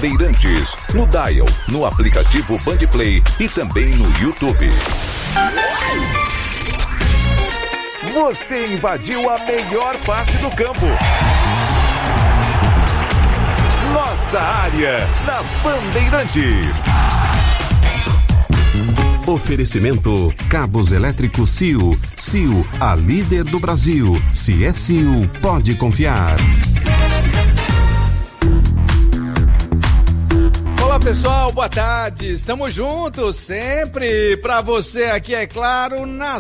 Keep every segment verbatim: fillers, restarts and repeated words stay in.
Bandeirantes, no Dial, no aplicativo Bandplay e também no YouTube. Você invadiu a melhor parte do campo. Nossa área, na Bandeirantes. Oferecimento Cabos Elétricos C I O. C I O, a líder do Brasil. Se é C I O, pode confiar. Olá pessoal, boa tarde. Estamos juntos sempre para você aqui, é claro, na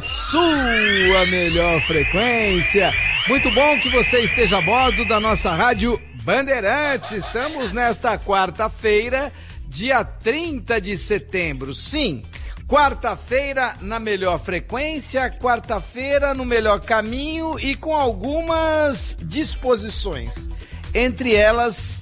sua melhor frequência. Muito bom que você esteja a bordo da nossa rádio Bandeirantes. Estamos nesta quarta-feira, dia trinta de setembro. Sim, quarta-feira na melhor frequência, quarta-feira no melhor caminho e com algumas disposições. Entre elas,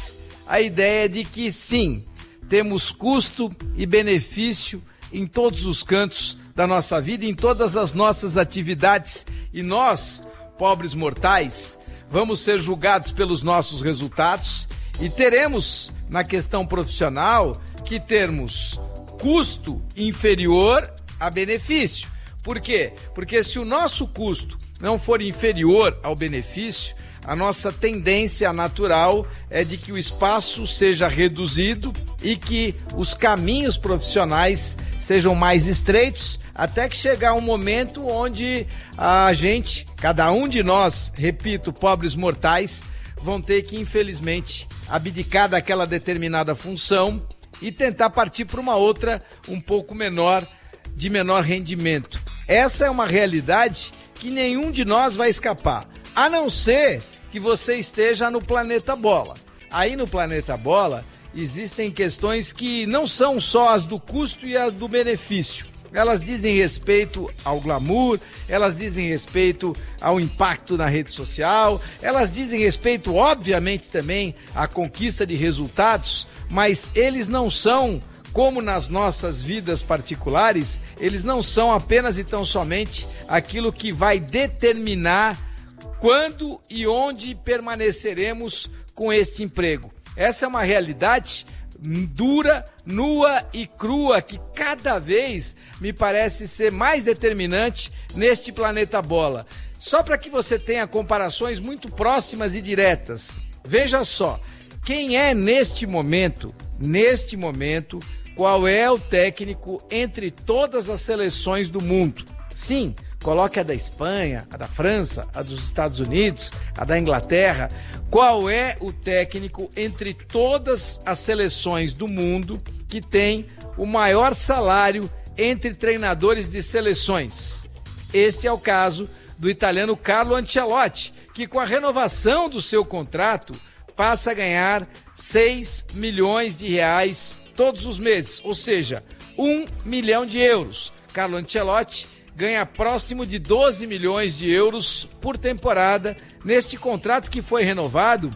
a ideia de que sim, temos custo e benefício em todos os cantos da nossa vida, em todas as nossas atividades. E nós, pobres mortais, vamos ser julgados pelos nossos resultados e teremos, na questão profissional, que termos custo inferior a benefício. Por quê? Porque se o nosso custo não for inferior ao benefício, a nossa tendência natural é de que o espaço seja reduzido e que os caminhos profissionais sejam mais estreitos, até que chegar um momento onde a gente, cada um de nós, repito, pobres mortais, vão ter que, infelizmente, abdicar daquela determinada função e tentar partir para uma outra um pouco menor, de menor rendimento. Essa é uma realidade que nenhum de nós vai escapar, a não ser que você esteja no planeta Bola. Aí no planeta Bola existem questões que não são só as do custo e as do benefício. Elas dizem respeito ao glamour, elas dizem respeito ao impacto na rede social, elas dizem respeito, obviamente, também à conquista de resultados, mas eles não são, como nas nossas vidas particulares, eles não são apenas e tão somente aquilo que vai determinar quando e onde permaneceremos com este emprego. Essa é uma realidade dura, nua e crua, que cada vez me parece ser mais determinante neste planeta Bola. Só para que você tenha comparações muito próximas e diretas. Veja só, quem é neste momento, neste momento, qual é o técnico entre todas as seleções do mundo? Sim, coloque a da Espanha, a da França, a dos Estados Unidos, a da Inglaterra. Qual é o técnico entre todas as seleções do mundo que tem o maior salário entre treinadores de seleções? Este é o caso do italiano Carlo Ancelotti, que com a renovação do seu contrato passa a ganhar seis milhões de reais todos os meses, ou seja, um milhão de euros. Carlo Ancelotti ganha próximo de doze milhões de euros por temporada neste contrato que foi renovado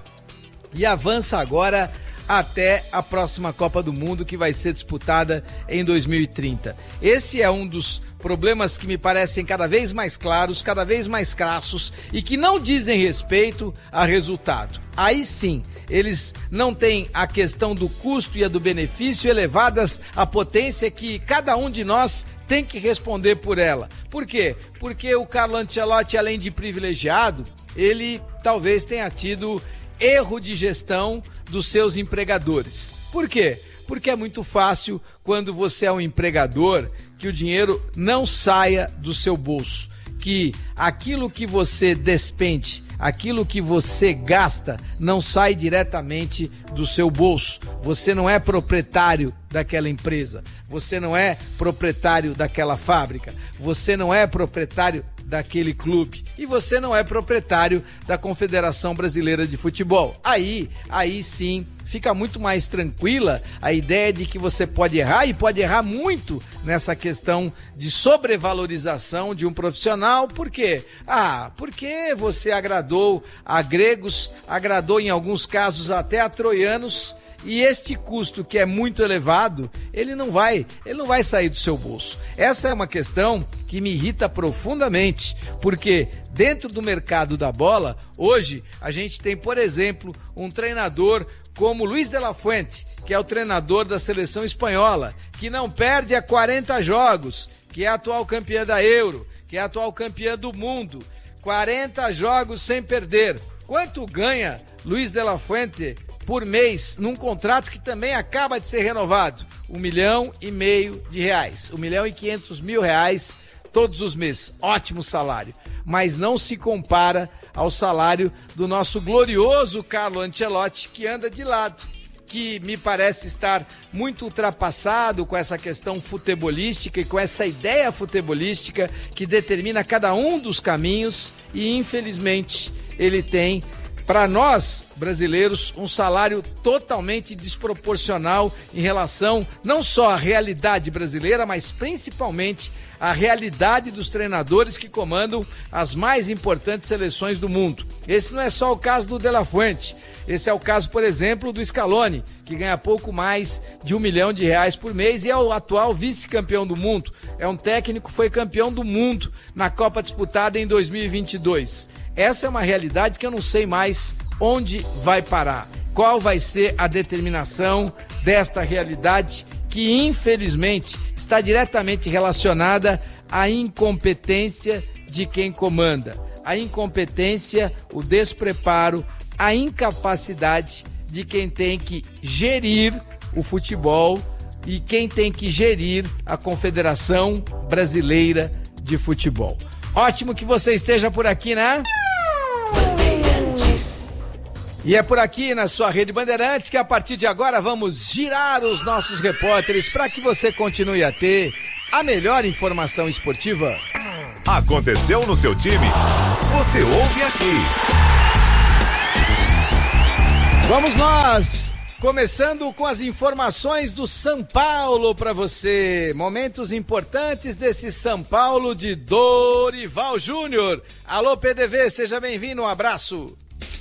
e avança agora até a próxima Copa do Mundo, que vai ser disputada em dois mil e trinta. Esse é um dos problemas que me parecem cada vez mais claros, cada vez mais crassos e que não dizem respeito a resultado. Aí sim, eles não têm a questão do custo e a do benefício elevadas à potência que cada um de nós tem que responder por ela. Por quê? Porque o Carlo Ancelotti, além de privilegiado, ele talvez tenha tido erro de gestão dos seus empregadores. Por quê? Porque é muito fácil, quando você é um empregador, que o dinheiro não saia do seu bolso, que aquilo que você despende, aquilo que você gasta, não sai diretamente do seu bolso. Você não é proprietário daquela empresa, você não é proprietário daquela fábrica, você não é proprietário daquele clube e você não é proprietário da Confederação Brasileira de Futebol. Aí, aí sim, fica muito mais tranquila a ideia de que você pode errar, e pode errar muito nessa questão de sobrevalorização de um profissional. Por quê? Ah, porque você agradou a gregos, agradou em alguns casos até a troianos, E este custo, que é muito elevado, ele não vai, ele não vai sair do seu bolso. Essa é uma questão que me irrita profundamente, porque dentro do mercado da bola, hoje a gente tem, por exemplo, um treinador como Luiz de la Fuente, que é o treinador da seleção espanhola, que não perde há quarenta jogos, que é atual campeã da Euro, que é atual campeã do mundo, quarenta jogos sem perder. Quanto ganha Luiz de la Fuente por mês num contrato que também acaba de ser renovado? Um milhão e meio de reais, um milhão e quinhentos mil reais todos os meses. Ótimo salário, mas não se compara ao salário do nosso glorioso Carlo Ancelotti, que anda de lado, que me parece estar muito ultrapassado com essa questão futebolística e com essa ideia futebolística que determina cada um dos caminhos, e infelizmente ele tem, para nós brasileiros, um salário totalmente desproporcional em relação não só à realidade brasileira, mas principalmente à realidade dos treinadores que comandam as mais importantes seleções do mundo. Esse não é só o caso do De La Fuente, esse é o caso, por exemplo, do Scaloni, que ganha pouco mais de um milhão de reais por mês e é o atual vice-campeão do mundo. É um técnico que foi campeão do mundo na Copa disputada em dois mil e vinte e dois. Essa é uma realidade que eu não sei mais onde vai parar. Qual vai ser a determinação desta realidade que, infelizmente, está diretamente relacionada à incompetência de quem comanda. A incompetência, o despreparo, a incapacidade de quem tem que gerir o futebol e quem tem que gerir a Confederação Brasileira de Futebol. Ótimo que você esteja por aqui, né? E é por aqui na sua Rede Bandeirantes que a partir de agora vamos girar os nossos repórteres para que você continue a ter a melhor informação esportiva. Aconteceu no seu time? Você ouve aqui. Vamos nós, começando com as informações do São Paulo para você. Momentos importantes desse São Paulo de Dorival Júnior. Alô, P D V, seja bem-vindo, um abraço.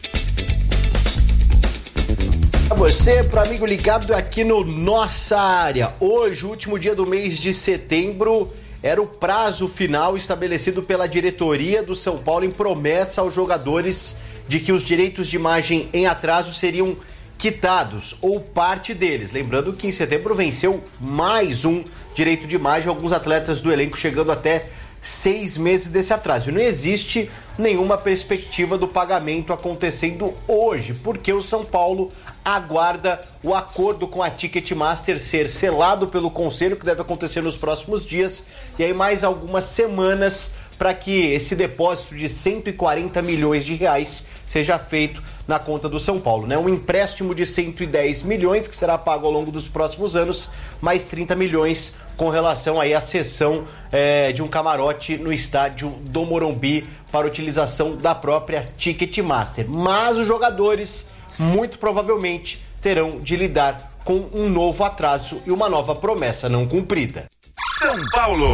Para você, para amigo ligado aqui no Nossa Área. Hoje, o último dia do mês de setembro, era o prazo final estabelecido pela diretoria do São Paulo em promessa aos jogadores de que os direitos de imagem em atraso seriam quitados, ou parte deles. Lembrando que em setembro venceu mais um direito de imagem, alguns atletas do elenco chegando até seis meses desse atraso. E não existe nenhuma perspectiva do pagamento acontecendo hoje, porque o São Paulo aguarda o acordo com a Ticketmaster ser selado pelo conselho, que deve acontecer nos próximos dias, e aí mais algumas semanas para que esse depósito de cento e quarenta milhões de reais seja feito na conta do São Paulo, né? Um empréstimo de cento e dez milhões que será pago ao longo dos próximos anos, mais trinta milhões com relação aí à cessão é, de um camarote no estádio do Morumbi para utilização da própria Ticketmaster. Mas os jogadores muito provavelmente terão de lidar com um novo atraso e uma nova promessa não cumprida. São Paulo.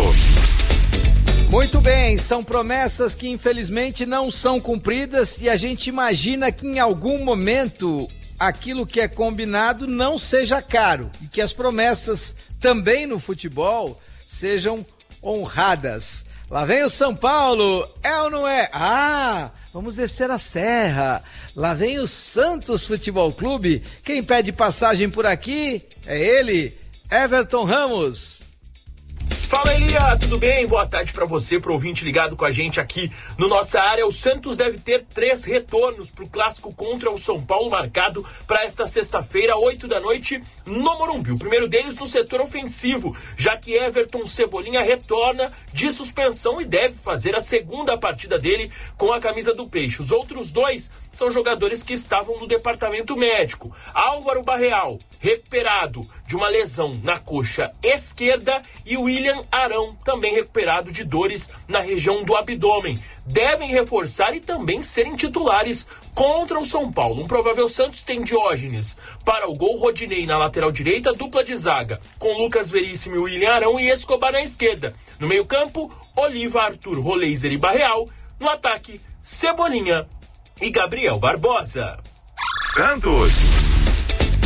Muito bem, são promessas que infelizmente não são cumpridas e a gente imagina que em algum momento aquilo que é combinado não seja caro e que as promessas também no futebol sejam honradas. Lá vem o São Paulo, é ou não é? Ah, vamos descer a serra. Lá vem o Santos Futebol Clube. Quem pede passagem por aqui é ele, Everton Ramos. Fala, Elia, tudo bem? Boa tarde pra você, pro ouvinte ligado com a gente aqui no Nossa Área. O Santos deve ter três retornos pro clássico contra o São Paulo, marcado para esta sexta-feira, oito da noite, no Morumbi. O primeiro deles no setor ofensivo, já que Everton Cebolinha retorna de suspensão e deve fazer a segunda partida dele com a camisa do Peixe. Os outros dois são jogadores que estavam no departamento médico. Álvaro Barreal, recuperado de uma lesão na coxa esquerda, e William Arão, também recuperado de dores na região do abdômen. Devem reforçar e também serem titulares contra o São Paulo. Um provável Santos tem Diógenes para o gol, Rodinei na lateral direita, dupla de zaga com Lucas Veríssimo e William Arão, e Escobar na esquerda. No meio campo, Oliva, Arthur, Roleiser e Barreal. No ataque, Cebolinha e Gabriel Barbosa. Santos.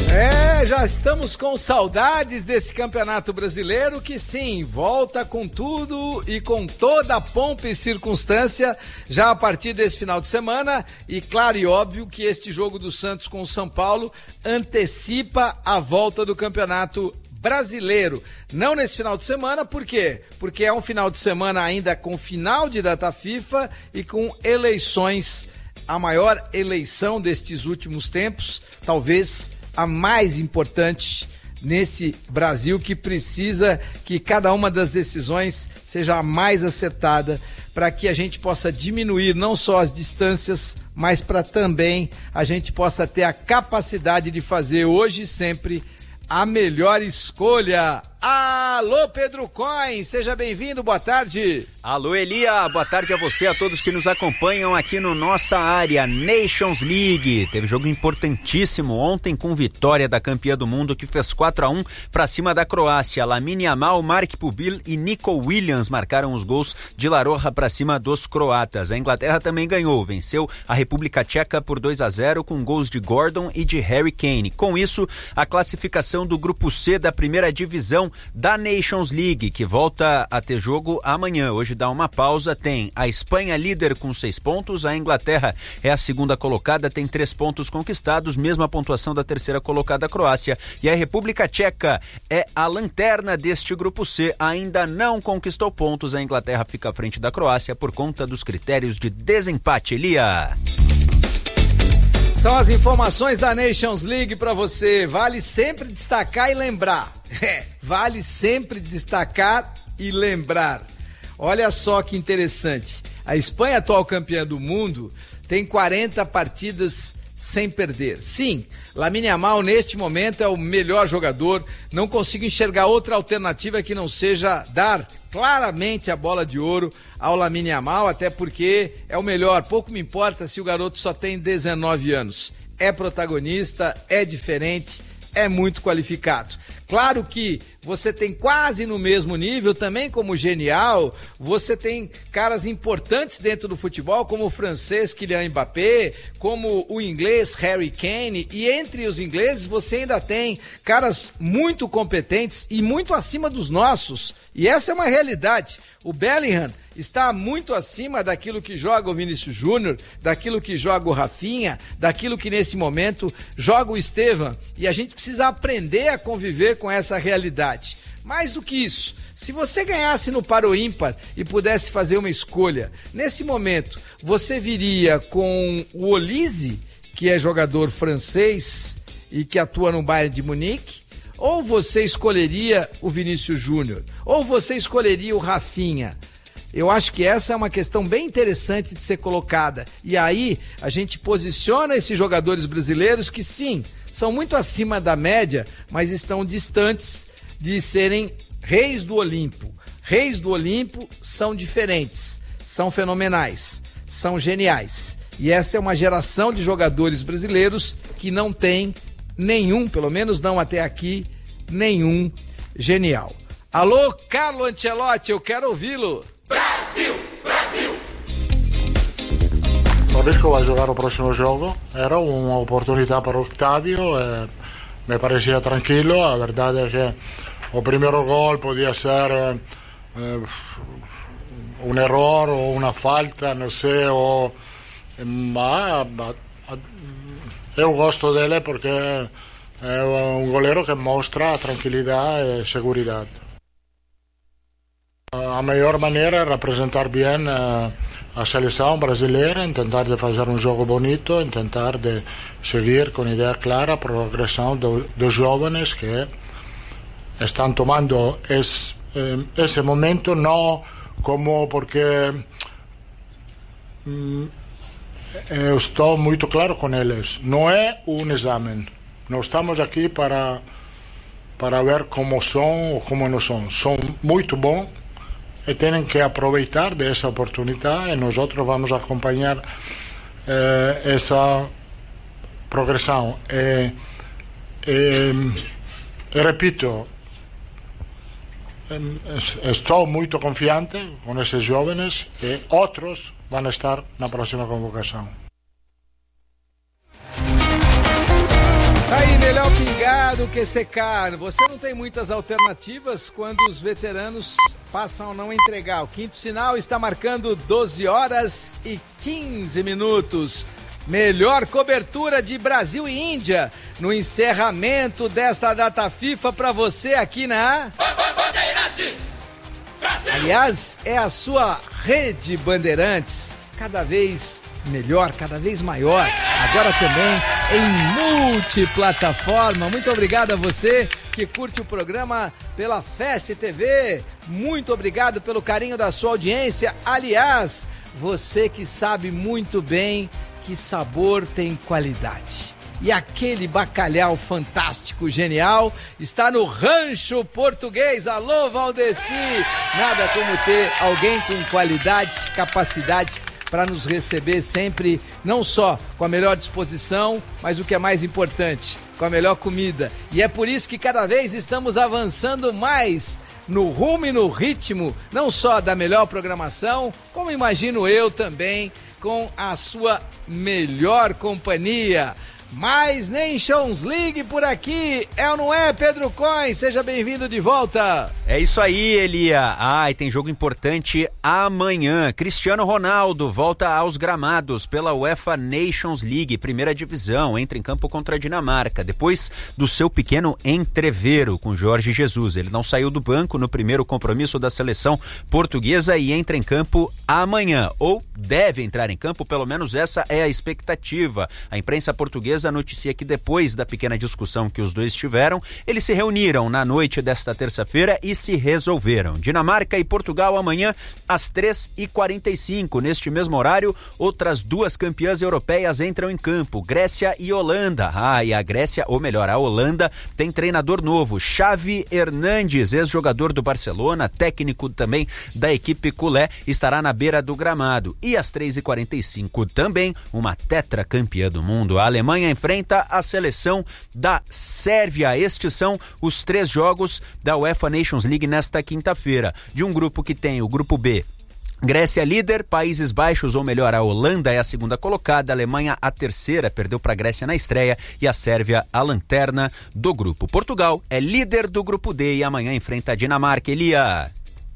É, já estamos com saudades desse Campeonato Brasileiro que sim, volta com tudo e com toda a pompa e circunstância já a partir desse final de semana e claro e óbvio que este jogo do Santos com o São Paulo antecipa a volta do Campeonato Brasileiro. Não nesse final de semana, por quê? Porque é um final de semana ainda com final de data FIFA e com eleições, a maior eleição destes últimos tempos, talvez a mais importante nesse Brasil que precisa que cada uma das decisões seja a mais acertada para que a gente possa diminuir não só as distâncias, mas para também a gente possa ter a capacidade de fazer hoje e sempre a melhor escolha. Alô, Pedro Coin, seja bem-vindo, boa tarde. Alô, Elia, boa tarde a você, a todos que nos acompanham aqui no Nossa Área Nations League. Teve jogo importantíssimo ontem com vitória da campeã do mundo que fez quatro a um para cima da Croácia. Lamine Yamal, Mark Pubil e Nico Williams marcaram os gols de La Roja para cima dos croatas. A Inglaterra também ganhou, venceu a República Tcheca por dois a zero com gols de Gordon e de Harry Kane. Com isso, a classificação do grupo C da primeira divisão da Nations League, que volta a ter jogo amanhã. Hoje dá uma pausa, tem a Espanha líder com seis pontos, a Inglaterra é a segunda colocada, tem três pontos conquistados, mesma pontuação da terceira colocada, a Croácia, e a República Tcheca é a lanterna deste grupo C, ainda não conquistou pontos, a Inglaterra fica à frente da Croácia por conta dos critérios de desempate. Elia. São as informações da Nations League para você. Vale sempre destacar e lembrar. É, vale sempre destacar e lembrar. Olha só que interessante. A Espanha, atual campeã do mundo, tem quarenta partidas sem perder. Sim, Lamine Yamal neste momento é o melhor jogador. Não consigo enxergar outra alternativa que não seja dar claramente a bola de ouro ao Lamine Yamal, até porque é o melhor. Pouco me importa se o garoto só tem dezenove anos. É protagonista, é diferente, é muito qualificado. Claro que você tem quase no mesmo nível, também como genial, você tem caras importantes dentro do futebol, como o francês Kylian Mbappé, como o inglês Harry Kane, e entre os ingleses você ainda tem caras muito competentes e muito acima dos nossos, e essa é uma realidade. O Bellingham está muito acima daquilo que joga o Vinícius Júnior, daquilo que joga o Rafinha, daquilo que nesse momento joga o Estevam, e a gente precisa aprender a conviver com essa realidade. Mais do que isso, se você ganhasse no par ou ímpar e pudesse fazer uma escolha, nesse momento você viria com o Olise, que é jogador francês e que atua no Bayern de Munique, ou você escolheria o Vinícius Júnior, ou você escolheria o Rafinha? Eu acho que essa é uma questão bem interessante de ser colocada. E aí a gente posiciona esses jogadores brasileiros que sim, são muito acima da média, mas estão distantes de serem reis do Olimpo. Reis do Olimpo são diferentes, são fenomenais, são geniais. E essa é uma geração de jogadores brasileiros que não tem nenhum, pelo menos não até aqui, nenhum genial. Alô, Carlo Ancelotti, eu quero ouvi-lo. Brasil, Brasil. O Risco vai jogar o próximo jogo. Era uma oportunidade para o Octavio. Eh, me parecia tranquilo. A verdade é que o primeiro gol podia ser eh, um erro ou uma falta, não sei. Ou, mas eu gosto dele porque é um goleiro que mostra tranquilidade e segurança. A melhor maneira é representar bem a, a seleção brasileira, tentar de fazer um jogo bonito, tentar de seguir com ideia clara a progressão do, dos jovens que estão tomando esse, esse momento, não como porque eu estou muito claro com eles, não é um exame, não estamos aqui para, para ver como são ou como não são, são muito bons e têm que aproveitar dessa oportunidade e nós outros vamos acompanhar eh, essa progressão. E, e, e repito, estou muito confiante com esses jovens e outros vão estar na próxima convocação. Aí, melhor pingar. do que secar. Você não tem muitas alternativas quando os veteranos passam a não entregar. O quinto sinal está marcando doze horas e quinze minutos. Melhor cobertura de Brasil e Índia no encerramento desta data FIFA para você aqui na... Bandeirantes! Brasil! Aliás, é a sua rede Bandeirantes, cada vez melhor, cada vez maior, agora também em multiplataforma. Muito obrigado a você que curte o programa pela Fast T V, muito obrigado pelo carinho da sua audiência. Aliás, você que sabe muito bem que sabor tem qualidade. E aquele bacalhau fantástico, genial, está no Rancho Português. Alô, Valdeci! Nada como ter alguém com qualidade, capacidade para nos receber sempre, não só com a melhor disposição, mas o que é mais importante, com a melhor comida. E é por isso que cada vez estamos avançando mais no rumo e no ritmo, não só da melhor programação, como imagino eu também, com a sua melhor companhia. Mais Nations League por aqui, é ou não é, Pedro Coin? Seja bem-vindo de volta. É isso aí, Elia. Ah, e tem jogo importante amanhã. Cristiano Ronaldo volta aos gramados pela UEFA Nations League, primeira divisão, entra em campo contra a Dinamarca, depois do seu pequeno entrevero com Jorge Jesus. Ele não saiu do banco no primeiro compromisso da seleção portuguesa e entra em campo amanhã, ou deve entrar em campo, pelo menos essa é a expectativa. A imprensa portuguesa noticia que depois da pequena discussão que os dois tiveram, eles se reuniram na noite desta terça-feira e se resolveram. Dinamarca e Portugal amanhã às três e quarenta e cinco. Neste mesmo horário, outras duas campeãs europeias entram em campo, Grécia e Holanda. Ah, e a Grécia, ou melhor, a Holanda, tem treinador novo, Xavi Hernandes, ex-jogador do Barcelona, técnico também da equipe culé, estará na beira do gramado. E às três e quarenta e cinco também, uma tetracampeã do mundo, a Alemanha enfrenta a seleção da Sérvia. Estes são os três jogos da UEFA Nations League nesta quinta-feira. De um grupo que tem o grupo B, Grécia líder, Países Baixos, ou melhor, a Holanda é a segunda colocada, a Alemanha a terceira, perdeu para a Grécia na estreia, e a Sérvia a lanterna do grupo. Portugal é líder do grupo D e amanhã enfrenta a Dinamarca. Elia.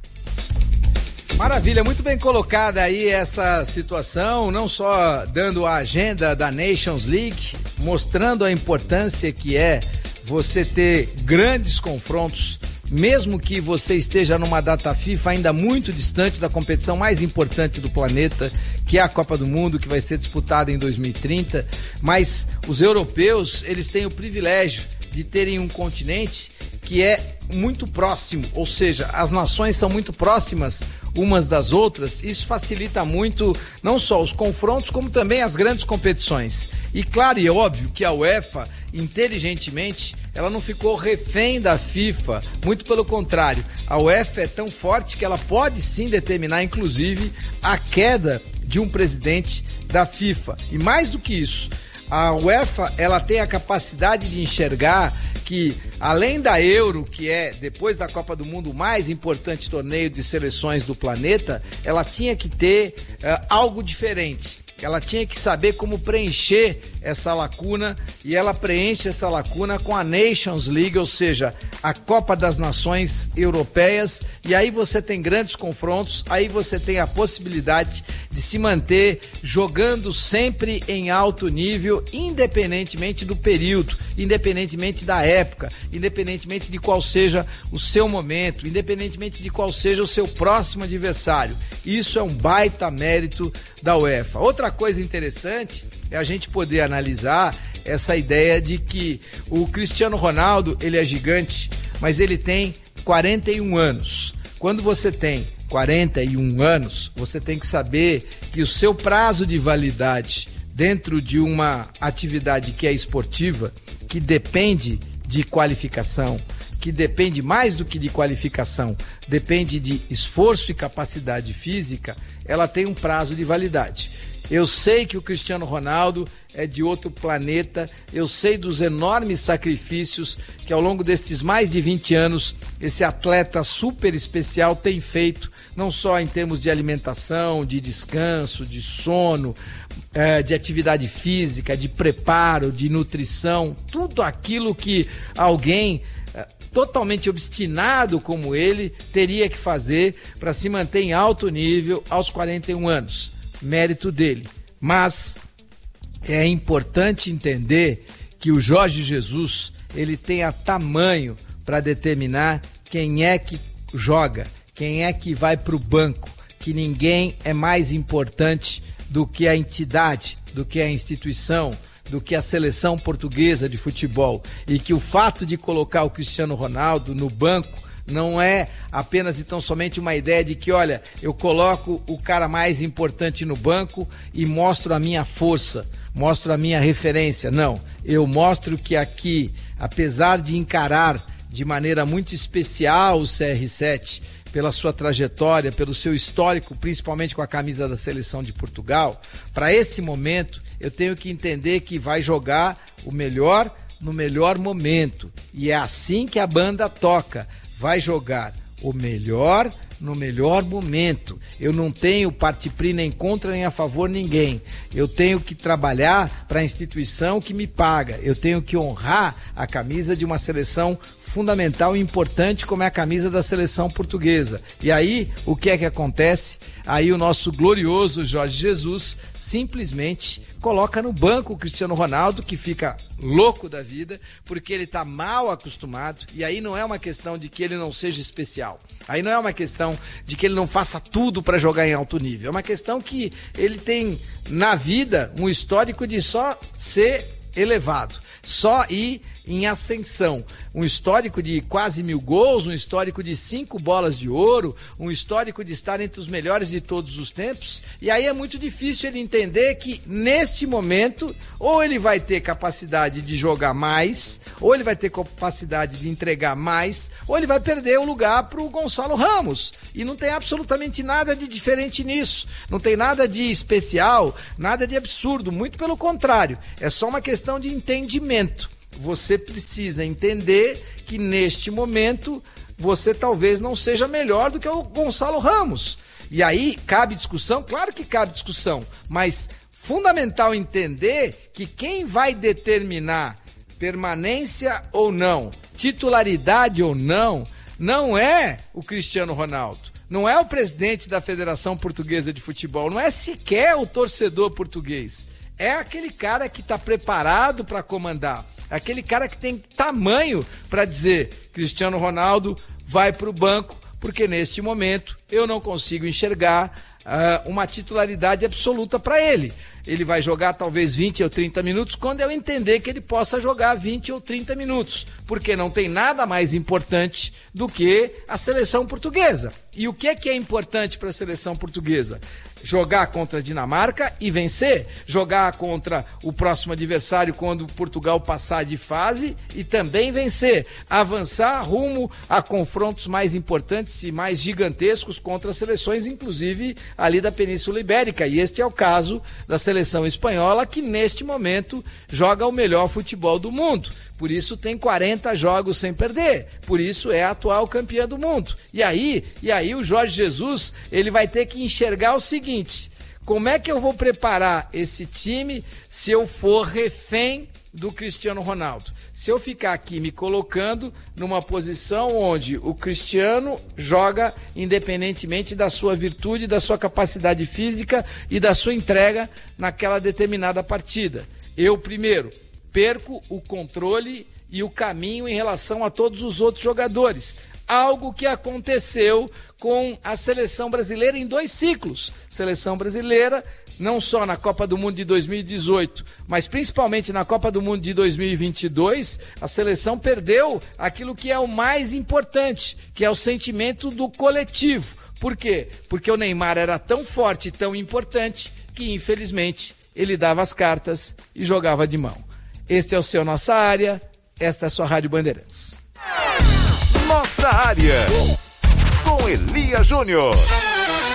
Maravilha, muito bem colocada aí essa situação, não só dando a agenda da Nations League, mostrando a importância que é você ter grandes confrontos, mesmo que você esteja numa data FIFA ainda muito distante da competição mais importante do planeta, que é a Copa do Mundo, que vai ser disputada em dois mil e trinta, mas os europeus, eles têm o privilégio de terem um continente que é muito próximo, ou seja, as nações são muito próximas umas das outras. Isso facilita muito não só os confrontos, como também as grandes competições. E claro, e é óbvio que a UEFA, inteligentemente, ela não ficou refém da FIFA, muito pelo contrário, a UEFA é tão forte que ela pode sim determinar, inclusive, a queda de um presidente da FIFA. E mais do que isso, a UEFA, ela tem a capacidade de enxergar que, além da Euro, que é, depois da Copa do Mundo, o mais importante torneio de seleções do planeta, ela tinha que ter uh, algo diferente. Ela tinha que saber como preencher essa lacuna, e ela preenche essa lacuna com a Nations League, ou seja, a Copa das Nações Europeias, e aí você tem grandes confrontos, aí você tem a possibilidade de se manter jogando sempre em alto nível, independentemente do período, independentemente da época, independentemente de qual seja o seu momento, independentemente de qual seja o seu próximo adversário. Isso é um baita mérito da UEFA. Outra coisa interessante é a gente poder analisar essa ideia de que o Cristiano Ronaldo, ele é gigante, mas ele tem quarenta e um anos. Quando você tem quarenta e um anos, você tem que saber que o seu prazo de validade dentro de uma atividade que é esportiva, que depende de qualificação, que depende mais do que de qualificação, depende de esforço e capacidade física, ela tem um prazo de validade. Eu sei que o Cristiano Ronaldo é de outro planeta, eu sei dos enormes sacrifícios que ao longo destes mais de vinte anos esse atleta super especial tem feito, não só em termos de alimentação, de descanso, de sono, é, de atividade física, de preparo, de nutrição, tudo aquilo que alguém é, totalmente obstinado como ele teria que fazer para se manter em alto nível aos quarenta e um anos. Mérito dele. Mas é importante entender que o Jorge Jesus, ele tenha tamanho para determinar quem é que joga, quem é que vai para o banco, que ninguém é mais importante do que a entidade, do que a instituição, do que a seleção portuguesa de futebol, e que o fato de colocar o Cristiano Ronaldo no banco não é apenas e tão somente uma ideia de que, olha, eu coloco o cara mais importante no banco e mostro a minha força, mostro a minha referência. Não, eu mostro que aqui, apesar de encarar de maneira muito especial o C R sete, pela sua trajetória, pelo seu histórico, principalmente com a camisa da seleção de Portugal, para esse momento eu tenho que entender que vai jogar o melhor no melhor momento. E é assim que a banda toca. Vai jogar o melhor no melhor momento. Eu não tenho parte-pri nem contra nem a favor ninguém. Eu tenho que trabalhar para a instituição que me paga. Eu tenho que honrar a camisa de uma seleção fundamental e importante como é a camisa da seleção portuguesa. E aí, o que é que acontece? Aí o nosso glorioso Jorge Jesus simplesmente coloca no banco o Cristiano Ronaldo, que fica louco da vida, porque ele está mal acostumado, e aí não é uma questão de que ele não seja especial, aí não é uma questão de que ele não faça tudo para jogar em alto nível, é uma questão que ele tem na vida um histórico de só ser elevado, só ir em ascensão, um histórico de quase mil gols, um histórico de cinco bolas de ouro, um histórico de estar entre os melhores de todos os tempos, e aí é muito difícil ele entender que neste momento, ou ele vai ter capacidade de jogar mais, ou ele vai ter capacidade de entregar mais, ou ele vai perder o lugar para o Gonçalo Ramos, e não tem absolutamente nada de diferente nisso, não tem nada de especial, nada de absurdo, muito pelo contrário, é só uma questão de entendimento. Você precisa entender que neste momento você talvez não seja melhor do que o Gonçalo Ramos. E aí cabe discussão? Claro que cabe discussão, mas fundamental entender que quem vai determinar permanência ou não, titularidade ou não, não é o Cristiano Ronaldo. Não é o presidente da Federação Portuguesa de Futebol, não é sequer o torcedor português. É aquele cara que está preparado para comandar. Aquele cara que tem tamanho para dizer Cristiano Ronaldo vai para o banco, porque neste momento eu não consigo enxergar uh, uma titularidade absoluta para ele. Ele vai jogar talvez vinte ou trinta minutos quando eu entender que ele possa jogar vinte ou trinta minutos, porque não tem nada mais importante do que a seleção portuguesa. E o que é que é importante para a seleção portuguesa? Jogar contra a Dinamarca e vencer, jogar contra o próximo adversário quando Portugal passar de fase e também vencer, avançar rumo a confrontos mais importantes e mais gigantescos contra as seleções, inclusive ali da Península Ibérica, e este é o caso da seleção espanhola, que neste momento joga o melhor futebol do mundo. Por isso tem quarenta jogos sem perder, por isso é a atual campeã do mundo. E aí, e aí o Jorge Jesus, ele vai ter que enxergar o seguinte: como é que eu vou preparar esse time se eu for refém do Cristiano Ronaldo? Se eu ficar aqui me colocando numa posição onde o Cristiano joga independentemente da sua virtude, da sua capacidade física e da sua entrega naquela determinada partida. Eu, primeiro, perco o controle e o caminho em relação a todos os outros jogadores. Algo que aconteceu com a seleção brasileira em dois ciclos. Seleção brasileira, não só na Copa do Mundo de dois mil e dezoito, mas principalmente na Copa do Mundo de dois mil e vinte e dois, a seleção perdeu aquilo que é o mais importante, que é o sentimento do coletivo. Por quê? Porque o Neymar era tão forte e tão importante que, infelizmente, ele dava as cartas e jogava de mão. Este é o seu Nossa Área, esta é a sua Rádio Bandeirantes. Nossa Área, com Elia Júnior.